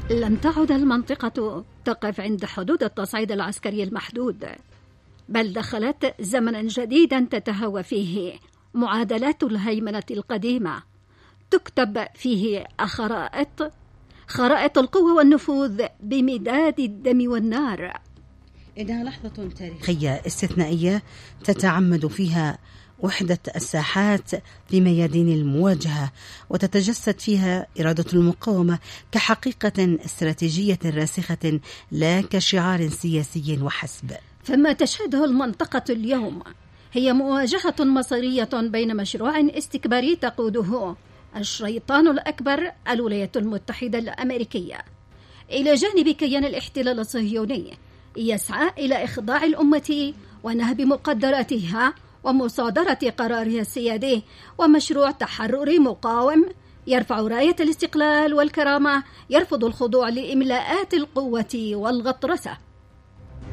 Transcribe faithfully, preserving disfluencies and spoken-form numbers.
لم تعد المنطقة تقف عند حدود التصعيد العسكري المحدود، بل دخلت زمنا جديدا تتهوى فيه معادلات الهيمنة القديمة، تكتب فيه خرائط خرائط القوة والنفوذ بمداد الدم والنار. إنها لحظة تاريخية استثنائية تتعمد فيها وحدة الساحات في ميادين المواجهة، وتتجسد فيها إرادة المقاومة كحقيقة استراتيجية راسخة لا كشعار سياسي وحسب. فما تشهده المنطقة اليوم هي مواجهة مصيرية بين مشروع استكباري تقوده الشيطان الأكبر الولايات المتحدة الأمريكية، إلى جانب كيان الاحتلال الصهيوني يسعى إلى إخضاع الأمة ونهب مقدراتها ومصادرة قرارها السيادي، ومشروع تحرر مقاوم يرفع راية الاستقلال والكرامة، يرفض الخضوع لإملاءات القوة والغطرسة.